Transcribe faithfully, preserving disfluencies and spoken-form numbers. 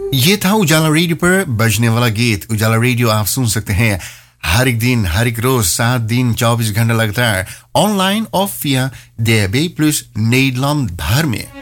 ये था उजाला रेडियो पर बजने वाला गीत। उजाला रेडियो आप सुन सकते हैं हर एक दिन, हर एक रोज, सात दिन, चौबीस घंटे लगातार ऑनलाइन और via D A B plus Nederland भर में।